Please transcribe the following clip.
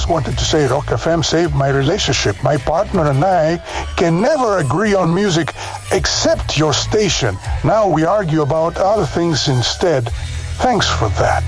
wanted to say Rock FM saved my relationship. My partner and I can never agree on music except your station. Now we argue about other things instead. Thanks for that.